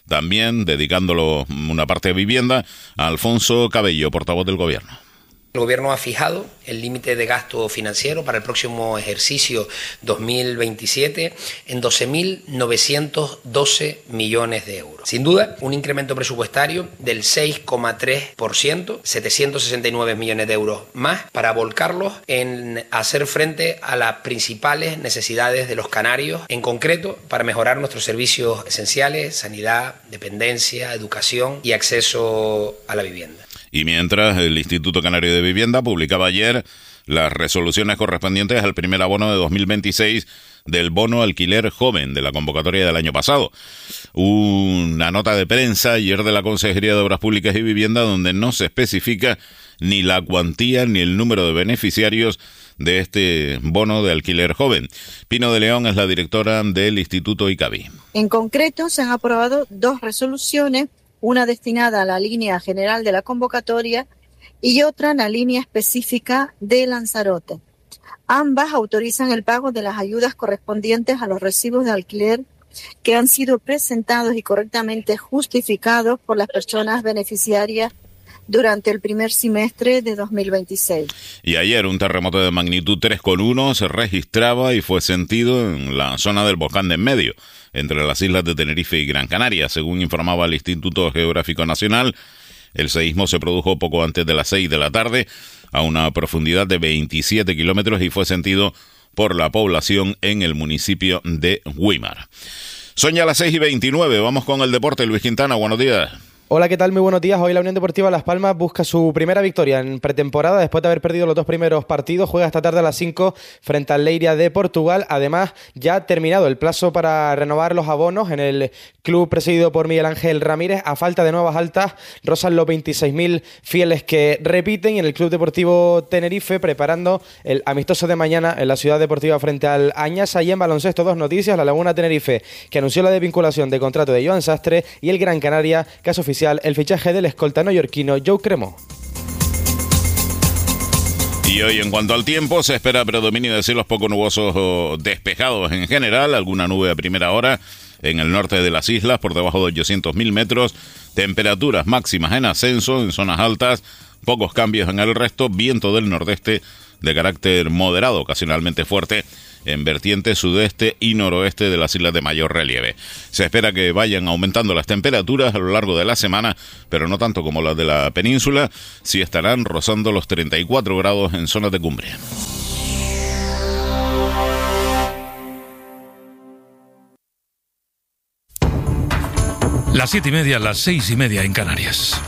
también dedicándolo una parte de vivienda a Alfonso Cabello, portavoz del Gobierno. El Gobierno ha fijado el límite de gasto financiero para el próximo ejercicio 2027 en 12.912 millones de euros. Sin duda, un incremento presupuestario del 6,3%, 769 millones de euros más, para volcarlos en hacer frente a las principales necesidades de los canarios, en concreto para mejorar nuestros servicios esenciales, sanidad, dependencia, educación y acceso a la vivienda. Y mientras, el Instituto Canario de Vivienda publicaba ayer las resoluciones correspondientes al primer abono de 2026 del bono alquiler joven de la convocatoria del año pasado. Una nota de prensa ayer de la Consejería de Obras Públicas y Vivienda donde no se especifica ni la cuantía ni el número de beneficiarios de este bono de alquiler joven. Pino de León es la directora del Instituto ICABI. En concreto, se han aprobado 2 resoluciones, una destinada a la línea general de la convocatoria y otra a la línea específica de Lanzarote. Ambas autorizan el pago de las ayudas correspondientes a los recibos de alquiler que han sido presentados y correctamente justificados por las personas beneficiarias durante el primer semestre de 2026. Y ayer un terremoto de magnitud 3,1 se registraba y fue sentido en la zona del volcán de en medio, entre las islas de Tenerife y Gran Canaria. Según informaba el Instituto Geográfico Nacional, el seísmo se produjo poco antes de las 6 de la tarde, a una profundidad de 27 kilómetros y fue sentido por la población en el municipio de Güímar. Son ya las 6:29, vamos con el deporte. Luis Quintana, buenos días. Hola, ¿qué tal? Muy buenos días. Hoy la Unión Deportiva Las Palmas busca su primera victoria en pretemporada después de haber perdido los 2 primeros partidos. Juega esta tarde a las 5 frente al Leiria de Portugal. Además, ya ha terminado el plazo para renovar los abonos en el club presidido por Miguel Ángel Ramírez. A falta de nuevas altas, rozan los 26.000 fieles que repiten. Y en el Club Deportivo Tenerife, preparando el amistoso de mañana en la Ciudad Deportiva frente al Añasa. Y en baloncesto, 2 noticias. La Laguna Tenerife, que anunció la desvinculación de contrato de Joan Sastre, y el Gran Canaria, caso oficial el fichaje del escolta neoyorquino Joe Cremo. Y hoy, en cuanto al tiempo, se espera predominio de cielos poco nubosos o despejados en general, alguna nube a primera hora en el norte de las islas por debajo de 800.000 metros, temperaturas máximas en ascenso en zonas altas, pocos cambios en el resto, viento del nordeste de carácter moderado, ocasionalmente fuerte, en vertiente sudeste y noroeste de las islas de mayor relieve. Se espera que vayan aumentando las temperaturas a lo largo de la semana, pero no tanto como las de la península, sí estarán rozando los 34 grados en zonas de cumbre. Las 7:30, las 6:30 en Canarias.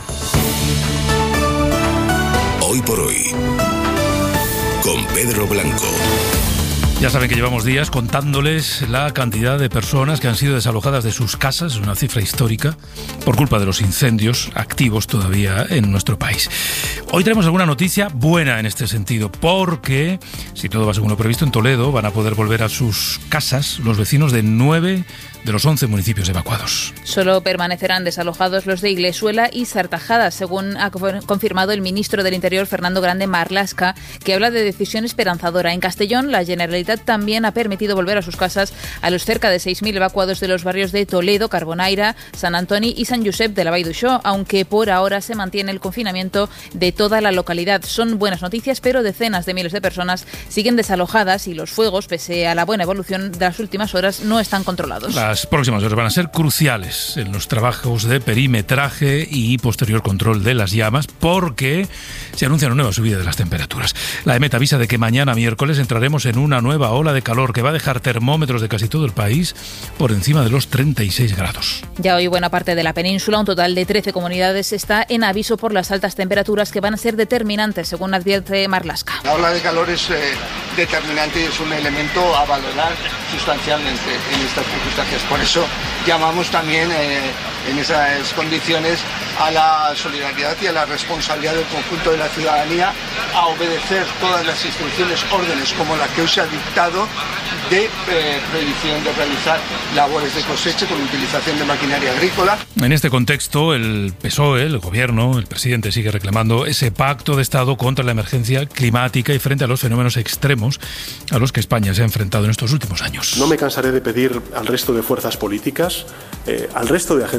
Hoy por hoy, con Pedro Blanco. Ya saben que llevamos días contándoles la cantidad de personas que han sido desalojadas de sus casas, una cifra histórica, por culpa de los incendios activos todavía en nuestro país. Hoy tenemos alguna noticia buena en este sentido, porque, si todo va según lo previsto, en Toledo van a poder volver a sus casas los vecinos de 9 de los 11 municipios evacuados. Solo permanecerán desalojados los de Iglesuela y Sartajada, según ha confirmado el ministro del Interior, Fernando Grande Marlaska, que habla de decisión esperanzadora. En Castellón, la Generalitat también ha permitido volver a sus casas a los cerca de 6.000 evacuados de los barrios de Toledo, Carbonaira, Sant Antoni y Sant Josep de la Vall d'Uixó, aunque por ahora se mantiene el confinamiento de toda la localidad. Son buenas noticias, pero decenas de miles de personas siguen desalojadas y los fuegos, pese a la buena evolución de las últimas horas, no están controlados. Las próximas horas van a ser cruciales en los trabajos de perimetraje y posterior control de las llamas, porque se anuncia una nueva subida de las temperaturas. La EMET avisa de que mañana miércoles entraremos en una nueva ola de calor que va a dejar termómetros de casi todo el país por encima de los 36 grados. Ya hoy buena parte de la península, un total de 13 comunidades, está en aviso por las altas temperaturas que van a ser determinantes, según advierte Marlaska. La ola de calor es determinante y es un elemento a valorar sustancialmente en estas circunstancias. Por eso llamamos también en esas condiciones a la solidaridad y a la responsabilidad del conjunto de la ciudadanía a obedecer todas las instrucciones, órdenes como la que hoy se ha dictado de prohibición de realizar labores de cosecha con utilización de maquinaria agrícola. En este contexto, el PSOE, el gobierno, el presidente sigue reclamando ese pacto de Estado contra la emergencia climática y frente a los fenómenos extremos a los que España se ha enfrentado en estos últimos años. No me cansaré de pedir al resto de fuerzas políticas, al resto de agentes